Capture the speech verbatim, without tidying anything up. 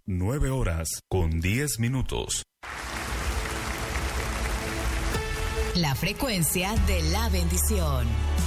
nueve horas con diez minutos. La frecuencia de la bendición.